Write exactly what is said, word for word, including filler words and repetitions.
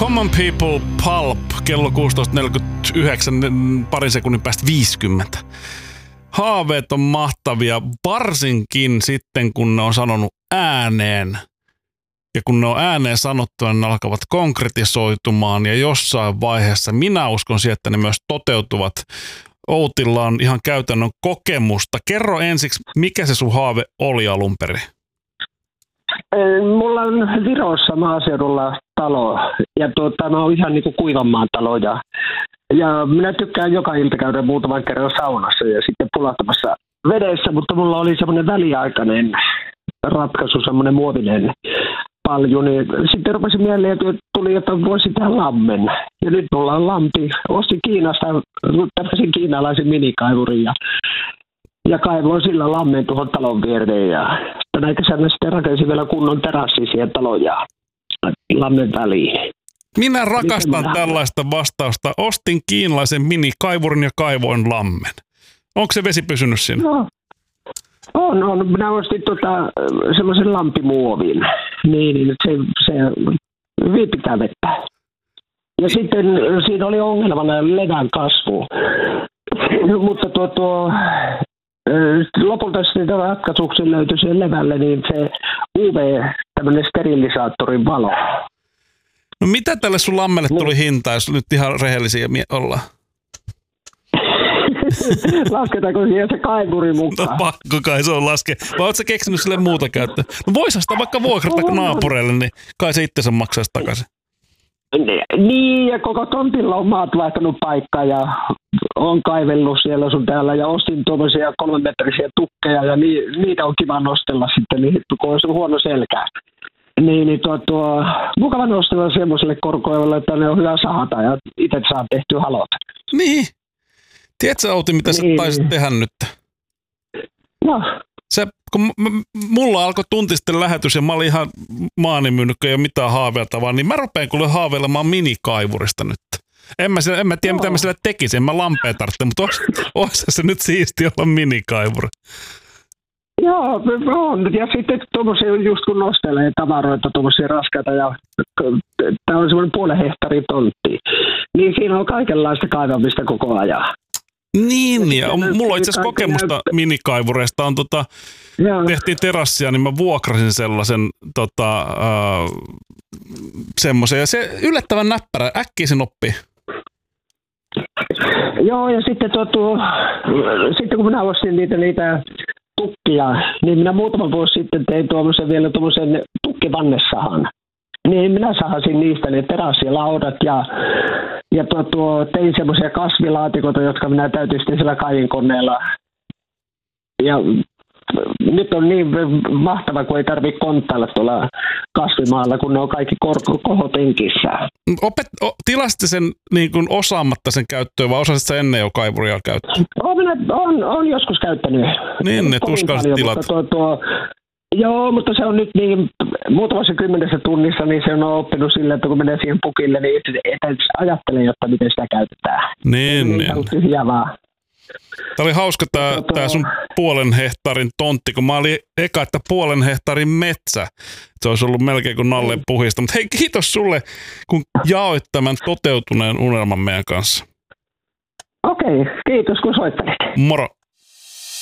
Common People Pulp, kello kuusitoista neljäkymmentäyhdeksän, parin sekunnin päästä viisikymmentä. Haaveet on mahtavia, varsinkin sitten kun ne on sanonut ääneen. Ja kun ne on ääneen sanottua, ne alkavat konkretisoitumaan ja jossain vaiheessa minä uskon siihen, että ne myös toteutuvat. Outilla on ihan käytännön kokemusta. Kerro ensiksi, mikä se sun haave oli alun perin? Mulla on Virossa maaseudulla talo ja tuota, mä oon ihan niinku Kuivanmaan talo ja, ja minä tykkään joka ilta käydä muutaman kerran saunassa ja sitten pulahtamassa vedessä, mutta mulla oli semmoinen väliaikainen ratkaisu, semmoinen muovinen palju, niin sitten rupesin mieleen, että tuli, että voisi tehdä lammen. Ja nyt mulla on lampi. Ostin Kiinasta tämmöisen kiinalaisen minikaivurin ja, ja kaivoin sillä lammen tuohon talon viereen. Ja tänä kesänä sitten rakensin vielä kunnon terassi siihen talon ja lammen väliin. Minä rakastan tällaista vastausta. Ostin kiinalaisen minikaivurin ja kaivoin lammen. Onko se vesi pysynyt siinä? No. On, on. Minä ostin tota, semmoisen lampimuovin. Niin, niin se, se hyvin pitää vettä. Ja sitten siinä oli ongelmana levän kasvu. Mutta tuo, tuo lopulta sitten ratkaisuksi löytyi siihen levälle, niin se U V, tämmöinen sterilisaattorin valo. No mitä tälle sun lammelle tuli hinta, jos nyt ihan rehellisiä ollaan? Lasketaanko siihen se kaivuri mukaan? No pakko kai se on laske. Vai ootko sä keksinyt sille muuta käyttöä? No voisihan sitä vaikka vuokrata no, naapureille, niin kai se itsensä maksaisi takaisin. Niin, ja koko tontilla on maat vaihtanut paikkaa ja on kaivellut siellä sun täällä ja ostin tuommoisia kolmemetrisiä tukkeja ja ni, niitä on kiva nostella sitten, niin kun on se huono selkä. Niin, niin tuo, tuo, mukava nostella semmoiselle korkoivalle, että ne on hyvä sahata ja itse saa tehtyä halot. Niin. Tiedätkö, Outi, mitä niin. sä taisit tehdä nyt? No. Se, kun m- mulla alkoi tunti sitten lähetys ja mä olin ihan maanimynnykkä ja mitään haaveilta vaan, niin mä rupean kuule haaveilemaan minikaivurista nyt. En mä, en mä tiedä, no. mitä mä sillä tekisin, en mä lampea tarvitse, mutta olisi se nyt siisti olla minikaivuri. Joo, on. Ja sitten tuommoisia, just kun nostelee tavaroita, tuommoisia raskaita, ja tämä on semmoinen puolen hehtaarin tontti, niin siinä on kaikenlaista kaivamista koko ajan. Niin, ja mulla on itse asiassa kokemusta minikaivureista. On, tota, tehtiin terassia, niin mä vuokrasin sellaisen tota, äh, semmoisen. Ja se yllättävän näppärä, äkkiä sen oppii. Joo, ja sitten, tuo, tuo, sitten kun minä ostin niitä, niitä tukkia, niin minä muutama vuosi sitten tein tuommoisen vielä tuommoisen tukkivannesahan. Niin minä sahasin niistä ne terassialaudat ja, ja tuo, tuo, tein semmoisia kasvilaatikoita, jotka minä täytin sitten sillä kaivinkoneella. Ja nyt on niin mahtava, kun ei tarvitse konttailla tuolla kasvimaalla, kun ne on kaikki kor- kohopenkissä. Opet, o, tilasitte sen niin kuin osaamatta sen käyttöön, vai osasit sä ennen jo kaivuria käyttöön? Olen, on, on joskus käyttänyt. Niin, ne tuskalliset tilat. Tuo, tuo, joo, mutta se on nyt niin muutamassa kymmenessä tunnissa, niin se on oppinut sillä, että kun menee siihen pukille, niin et ajattele, jotta miten sitä käytetään. Niin, niin. Tämä on tyhjää vaan. Tämä oli hauska tämä, tämä sun puolen hehtaarin tontti, kun mä olin eka, että puolen hehtaarin metsä. Se olisi ollut melkein kuin nalleen puhista. Mutta hei, kiitos sulle, kun jaoit tämän toteutuneen unelman meidän kanssa. Okei, kiitos kun soittelit. Moro.